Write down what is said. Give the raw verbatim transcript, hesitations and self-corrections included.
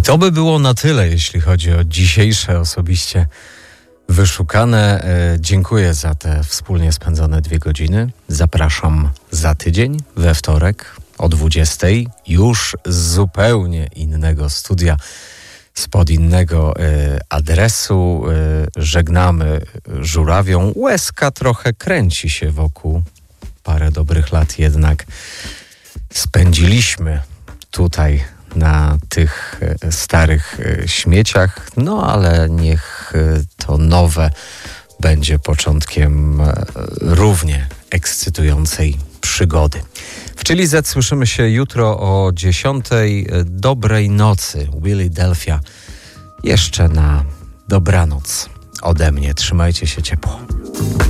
I to by było na tyle, jeśli chodzi o dzisiejsze osobiście wyszukane. E, dziękuję za te wspólnie spędzone dwie godziny. Zapraszam za tydzień, we wtorek o dwudziestej, już z zupełnie innego studia, spod innego e, adresu. E, żegnamy żurawią. Łezka trochę kręci się wokół. Parę dobrych lat jednak spędziliśmy tutaj na tych starych śmieciach, no ale niech to nowe będzie początkiem równie ekscytującej przygody. W Chili Z słyszymy się jutro o dziesiątej. Dobrej nocy, Willie Delfia. Jeszcze na dobranoc ode mnie. Trzymajcie się ciepło.